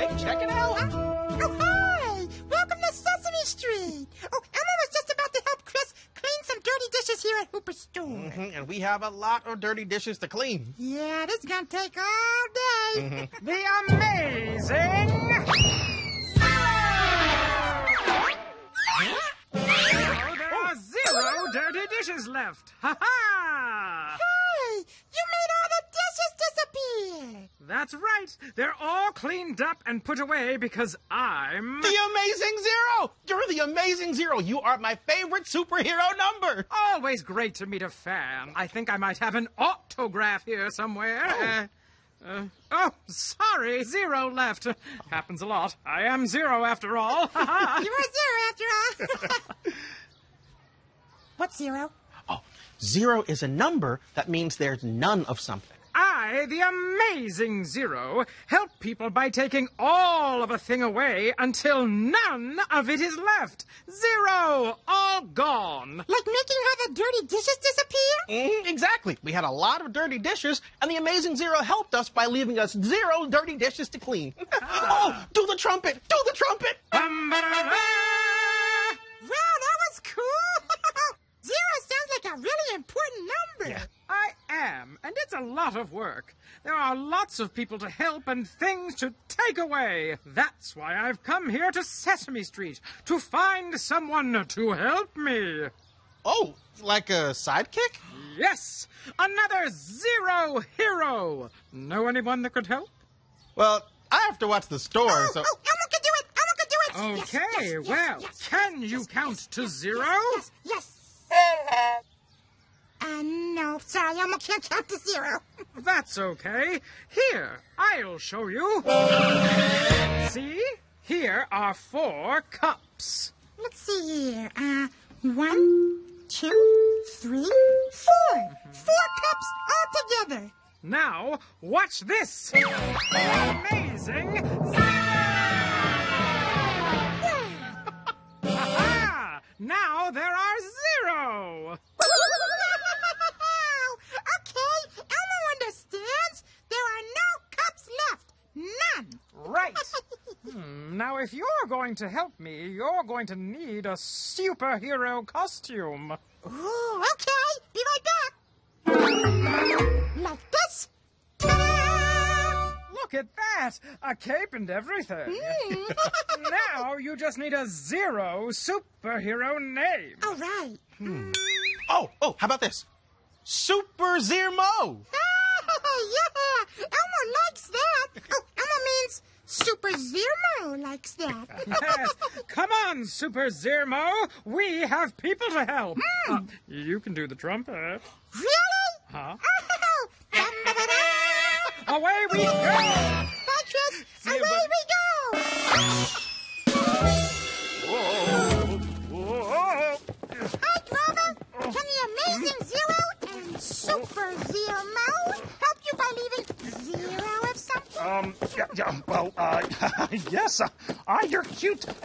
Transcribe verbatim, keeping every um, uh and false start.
Hey, check it out. Oh, hi! Welcome to Sesame Street. Oh, Elmo was just about to help Chris clean some dirty dishes here at Hooper Store. Mm-hmm, and we have a lot of dirty dishes to clean. Yeah, this is gonna take all day. Mm-hmm. The amazing... Oh, there are zero dirty dishes left. Ha-ha! Hey, you made all the dishes disappear. That's right. They're all cleaned up and put away because I'm... The Amazing Zero! You're the Amazing Zero. You are my favorite superhero number. Always great to meet a fan. I think I might have an autograph here somewhere. Oh. Uh, uh, oh, sorry. Zero left. Happens a lot. I am Zero after all. You were zero after all. What's zero? Oh, zero is a number that means there's none of something. I, the amazing Zero, help people by taking all of a thing away until none of it is left. Zero, all gone. Like making all the dirty dishes disappear? Mm, exactly. We had a lot of dirty dishes, and the Amazing Zero helped us by leaving us zero dirty dishes to clean. Oh, do the trumpet! Do the trumpet! Bum-ba-da-da! Wow, that was cool. Zero sounds like a really important number. Yeah. I am, and it's a lot of work. There are lots of people to help and things to take away. That's why I've come here to Sesame Street, to find someone to help me. Oh, like a sidekick? Yes, another Zero hero. Know anyone that could help? Well, I have to watch the store, Oh, so... oh, Elmo can do it. Elmo can do it. Yes, Okay, yes, yes, well, yes, can yes, you yes, count to zero? Yes, yes. Uh, no, sorry, Elmo can't count to zero. That's okay. Here, I'll show you. See? Here are four cups. Let's see here. Uh, one, two, three, four. Four cups all together. Now, watch this. The amazing Aha! Now there are zero. Okay, Elmo understands. There are no cups left. None. Right. Hmm, now, if you're going to help me, you're going to need a superhero costume. Ooh, okay. Be right back. Like this. Ta-da! Look at that! A cape and everything. Mm. Now you just need a Zero superhero name. All right. Oh, oh, how about this? Super Zermo! Oh, yeah. Elmo likes that. Oh, Elmo means Super Zermo likes that. Yes. Come on, Super Zermo. We have people to help. Uh, you can do the trumpet. Really? Huh? Oh, dum-ba-ba-da. Away we go! Bye, Tris. See Away you, buddy. we go. Whoa. Whoa. Hi, Grover. Can the Amazing Zero and Super Zermo help you by leaving zero of something? Um, yeah, yeah, well, uh, yes, uh, I'm your cute